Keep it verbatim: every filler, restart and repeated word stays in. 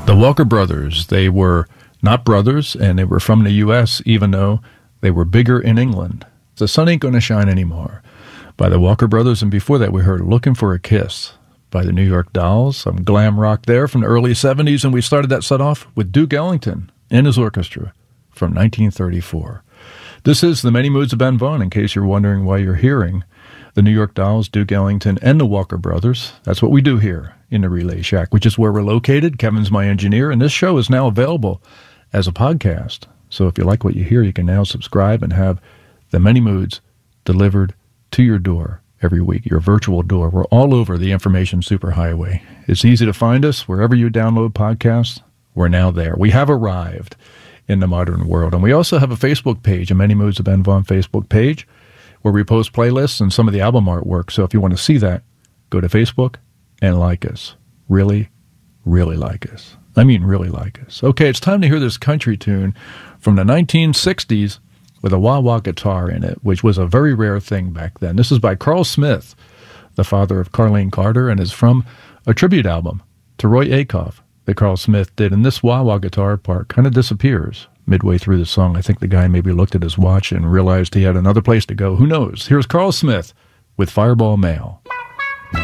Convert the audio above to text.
The Walker Brothers, they were not brothers, and they were from the U S, even though they were bigger in England. The Sun Ain't Gonna Shine Anymore by the Walker Brothers, and before that we heard Looking for a Kiss by the New York Dolls, some glam rock there from the early seventies, and we started that set off with Duke Ellington and his orchestra from nineteen thirty-four. This is The Many Moods of Ben Vaughn, in case you're wondering why you're hearing the New York Dolls, Duke Ellington, and the Walker Brothers. That's what we do here in the Relay Shack, which is where we're located. Kevin's my engineer, and this show is now available as a podcast. So if you like what you hear, you can now subscribe and have The Many Moods delivered to your door every week, your virtual door. We're all over the information superhighway. It's easy to find us wherever you download podcasts. We're now there. We have arrived in the modern world. And we also have a Facebook page, a Many Moods of Ben Vaughn Facebook page, where we post playlists and some of the album artwork. So if you want to see that, go to Facebook and like us. Really, really like us. I mean, really like us. Okay, it's time to hear this country tune from the nineteen sixties with a wah-wah guitar in it, which was a very rare thing back then. This is by Carl Smith, the father of Carlene Carter, and is from a tribute album to Roy Acuff that Carl Smith did. And this wah-wah guitar part kind of disappears midway through the song. I think the guy maybe looked at his watch and realized he had another place to go. Who knows? Here's Carl Smith with Fireball Mail.